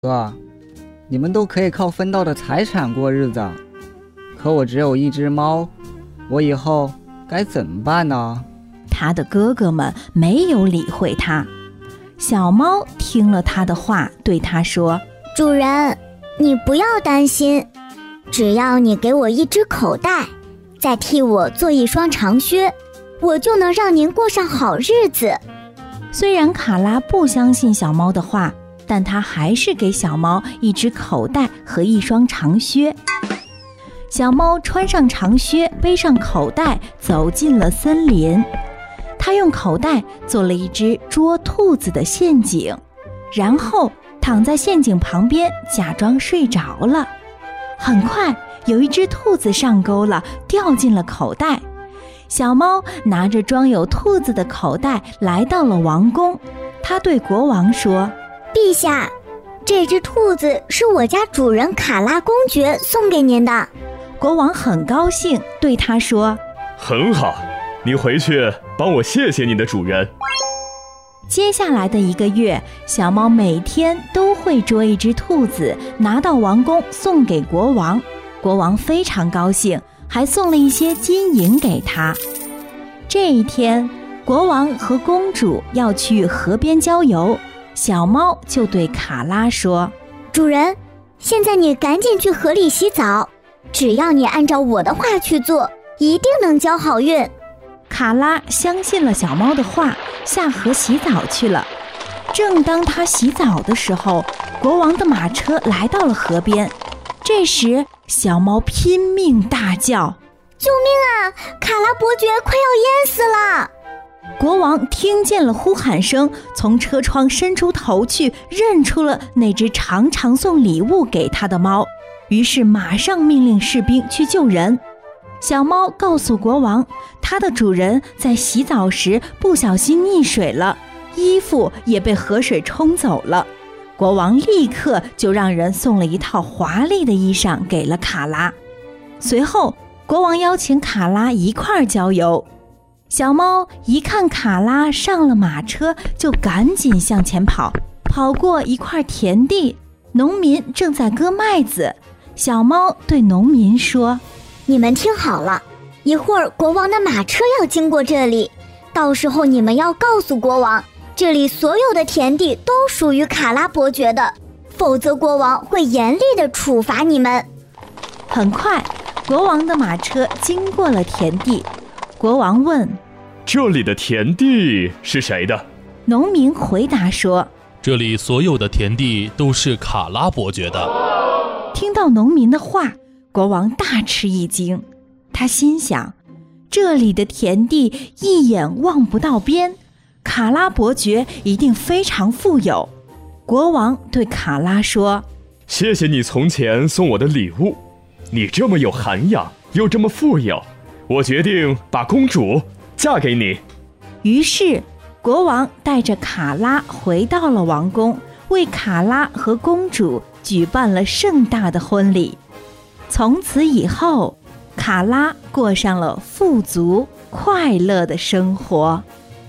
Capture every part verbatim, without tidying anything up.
哥，你们都可以靠分到的财产过日子，可我只有一只猫，我以后该怎么办呢？ 他的哥哥们没有理会他。小猫听了他的话，对他说： 主人，你不要担心，只要你给我一只口袋，再替我做一双长靴，我就能让您过上好日子。 虽然卡拉不相信小猫的话，但他还是给小猫一只口袋和一双长靴。小猫穿上长靴，背上口袋，走进了森林。他用口袋做了一只捉兔子的陷阱，然后躺在陷阱旁边假装睡着了。很快有一只兔子上钩了，掉进了口袋。小猫拿着装有兔子的口袋来到了王宫。他对国王说： 陛下，这只兔子是我家主人卡拉公爵送给您的。 国王很高兴，对他说： 很好，你回去帮我谢谢你的主人。 接下来的一个月，小猫每天都会捉一只兔子，拿到王宫送给国王。国王非常高兴，还送了一些金银给他。这一天，国王和公主要去河边郊游，小猫就对卡拉说： 主人，现在你赶紧去河里洗澡，只要你按照我的话去做，一定能交好运。 卡拉相信了小猫的话，下河洗澡去了。正当他洗澡的时候，国王的马车来到了河边。这时小猫拼命大叫： 救命啊，卡拉伯爵快要淹死了！ 国王听见了呼喊声，从车窗伸出头去，认出了那只常常送礼物给他的猫，于是马上命令士兵去救人。小猫告诉国王，它的主人在洗澡时不小心溺水了，衣服也被河水冲走了。国王立刻就让人送了一套华丽的衣裳给了卡拉。随后国王邀请卡拉一块儿郊游。小猫一看卡拉上了马车，就赶紧向前跑，跑过一块田地，农民正在割麦子。小猫对农民说： 你们听好了，一会儿国王的马车要经过这里，到时候你们要告诉国王，这里所有的田地都属于卡拉伯爵的，否则国王会严厉地处罚你们。 很快，国王的马车经过了田地。国王问： 这里的田地是谁的？ 农民回答说： 这里所有的田地都是卡拉伯爵的。 听到农民的话，国王大吃一惊。他心想，这里的田地一眼望不到边，卡拉伯爵一定非常富有。国王对卡拉说： 谢谢你从前送我的礼物，你这么有涵养，又这么富有，我决定把公主嫁给你。 于是国王带着卡拉回到了王宫，为卡拉和公主举办了盛大的婚礼。从此以后，卡拉过上了富足快乐的生活。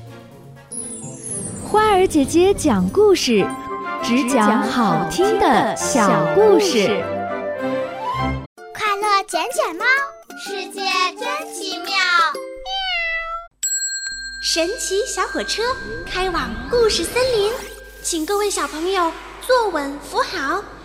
花儿姐姐讲故事，只讲好听的小故事。 快乐捡捡猫，世界真奇妙。神奇小火车开往故事森林，请各位小朋友坐稳扶好，